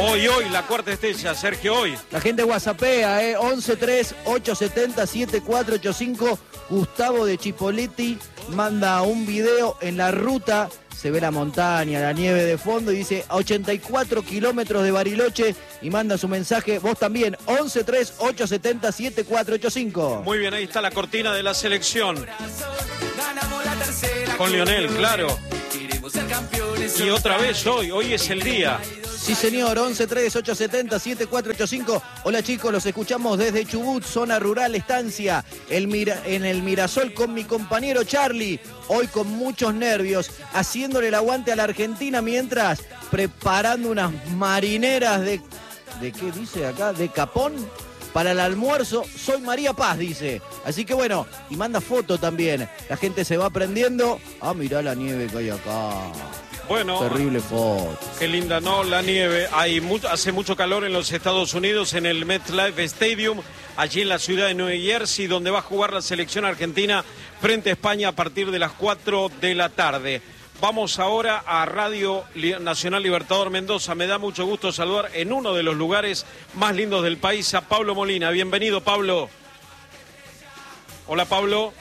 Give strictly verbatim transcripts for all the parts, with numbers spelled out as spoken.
Hoy, hoy, la cuarta estrella, Sergio, hoy. La gente whatsappea, ¿eh? once tres ocho siete cero siete cuatro ocho cinco. Gustavo de Chipoleti manda un video en la ruta. Se ve la montaña, la nieve de fondo y dice a ochenta y cuatro kilómetros de Bariloche y manda su mensaje. Vos también, once tres ocho siete cero siete cuatro ocho cinco. Muy bien, ahí está la cortina de la selección. Con Lionel, claro. Y otra vez hoy, hoy es el día. Sí, señor, once tres ocho siete cero siete cuatro ocho cinco. Hola, chicos, los escuchamos desde Chubut, zona rural, estancia, el Mira, en el Mirasol con mi compañero Charlie. Hoy con muchos nervios, haciéndole el aguante a la Argentina mientras preparando unas marineras de... ¿De qué dice acá? ¿De capón? Para el almuerzo. Soy María Paz, dice. Así que bueno, y manda foto también. La gente se va prendiendo. Ah, mirá la nieve que hay acá. Bueno, terrible foto. Qué linda, ¿no? La nieve. Hay mucho, hace mucho calor en los Estados Unidos, en el MetLife Stadium, allí en la ciudad de New Jersey, donde va a jugar la selección argentina frente a España a partir de las cuatro de la tarde. Vamos ahora a Radio Nacional Libertador Mendoza. Me da mucho gusto saludar en uno de los lugares más lindos del país a Pablo Molina. Bienvenido, Pablo. Hola, Pablo.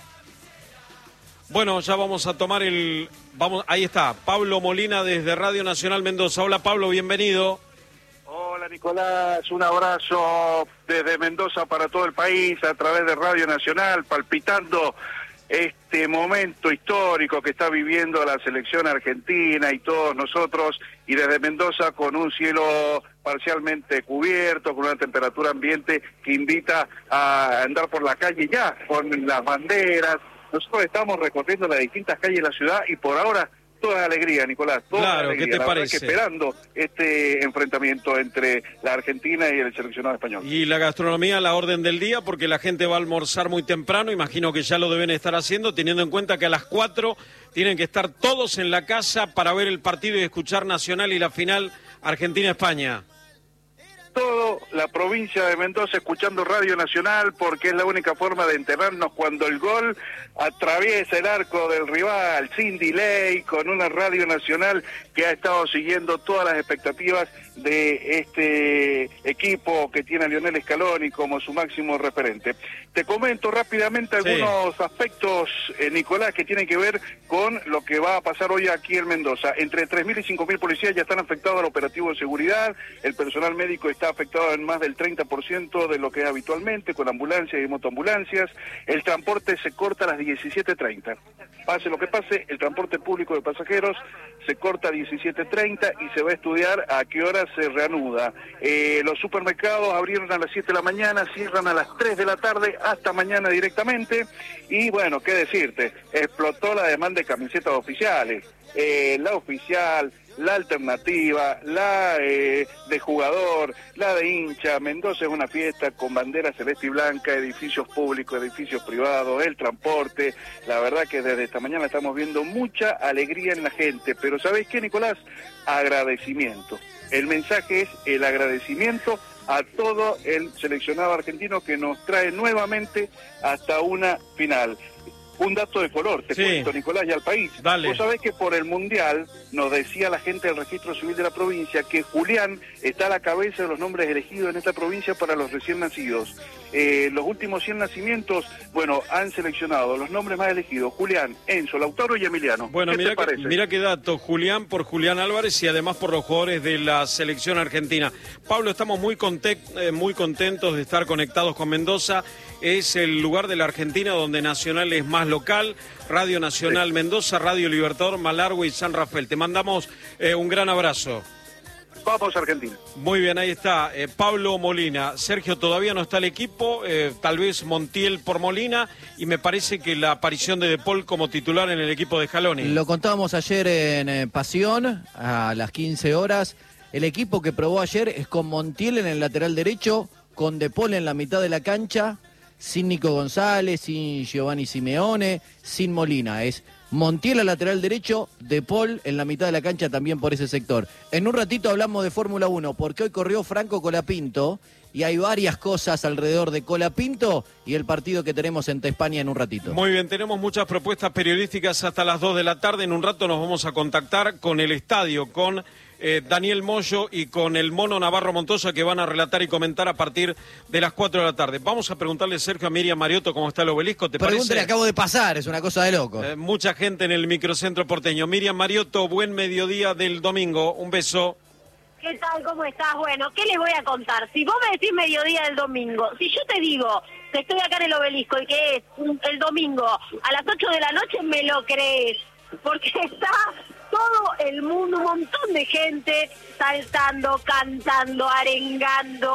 Bueno, ya vamos a tomar el... Vamos, ahí está, Pablo Molina desde Radio Nacional Mendoza. Hola, Pablo, bienvenido. Hola, Nicolás, un abrazo desde Mendoza para todo el país a través de Radio Nacional, palpitando este momento histórico que está viviendo la selección argentina y todos nosotros, y desde Mendoza con un cielo parcialmente cubierto, con una temperatura ambiente que invita a andar por la calle ya, con las banderas. Nosotros estamos recorriendo las distintas calles de la ciudad y por ahora toda alegría, Nicolás, toda claro, alegría. ¿qué te la parece? Que esperando este enfrentamiento entre la Argentina y el seleccionado español. Y la gastronomía a la orden del día, porque la gente va a almorzar muy temprano, imagino que ya lo deben estar haciendo, teniendo en cuenta que a las cuatro tienen que estar todos en la casa para ver el partido y escuchar Nacional y la final Argentina-España. Todo la provincia de Mendoza escuchando Radio Nacional, porque es la única forma de enterarnos cuando el gol atraviesa el arco del rival, sin delay, con una Radio Nacional que ha estado siguiendo todas las expectativas de este equipo que tiene a Lionel Scaloni como su máximo referente. Te comento rápidamente algunos sí. aspectos, eh, Nicolás, que tienen que ver con lo que va a pasar hoy aquí en Mendoza. Entre tres mil y cinco mil policías ya están afectados al operativo de seguridad, el personal médico está afectado en más del treinta por ciento de lo que es habitualmente, con ambulancias y motoambulancias. El transporte se corta a las diecisiete treinta. Pase lo que pase, el transporte público de pasajeros se corta a diecisiete treinta y se va a estudiar a qué hora se reanuda. Eh, los supermercados abrieron a las siete de la mañana, cierran a las tres de la tarde, hasta mañana directamente. Y bueno, qué decirte, explotó la demanda de camisetas oficiales. Eh, la oficial, la alternativa, la eh, de jugador, la de hincha. Mendoza es una fiesta con bandera celeste y blanca, edificios públicos, edificios privados, el transporte. La verdad que desde esta mañana estamos viendo mucha alegría en la gente. Pero ¿sabéis qué, Nicolás? Agradecimiento. El mensaje es el agradecimiento a todo el seleccionado argentino que nos trae nuevamente hasta una final. Un dato de color, te sí. cuento, Nicolás, y al país. Dale. Vos sabés que por el Mundial nos decía la gente del Registro Civil de la provincia que Julián está a la cabeza de los nombres elegidos en esta provincia para los recién nacidos. Eh, los últimos cien nacimientos, bueno, han seleccionado los nombres más elegidos: Julián, Enzo, Lautaro y Emiliano. Bueno, ¿Qué mira te parece? Que, mira qué dato, Julián por Julián Álvarez y además por los jugadores de la selección argentina. Pablo, estamos muy, content, eh, muy contentos de estar conectados con Mendoza. Es el lugar de la Argentina donde Nacional es más local. Radio Nacional sí. Mendoza, Radio Libertador, Malargüe y San Rafael. Te mandamos eh, un gran abrazo. Vamos, Argentina. Muy bien, ahí está eh, Pablo Molina. Sergio, todavía no está el equipo, eh, tal vez Montiel por Molina, y me parece que la aparición de De Paul como titular en el equipo de Scaloni. Lo contábamos ayer en eh, Pasión, a las quince horas. El equipo que probó ayer es con Montiel en el lateral derecho, con De Paul en la mitad de la cancha, sin Nico González, sin Giovanni Simeone, sin Molina. Es Montiel al lateral derecho, De Paul en la mitad de la cancha también por ese sector. En un ratito hablamos de Fórmula uno, porque hoy corrió Franco Colapinto y hay varias cosas alrededor de Colapinto y el partido que tenemos ante España en un ratito. Muy bien, tenemos muchas propuestas periodísticas hasta las dos de la tarde. En un rato nos vamos a contactar con el estadio, con eh, Daniel Moyo y con el Mono Navarro Montoya, que van a relatar y comentar a partir de las cuatro de la tarde. Vamos a preguntarle, Sergio, a Miriam Mariotto cómo está el obelisco. ¿Te Pregúntale, parece? acabo de pasar, es una cosa de loco. Eh, mucha gente en el microcentro porteño. Miriam Mariotto, buen mediodía del domingo. Un beso. ¿Qué tal? ¿Cómo estás? Bueno, ¿qué les voy a contar? Si vos me decís mediodía del domingo, si yo te digo que estoy acá en el obelisco y que es el domingo a las ocho de la noche, me lo crees. Porque está todo el mundo, un montón de gente saltando, cantando, arengando.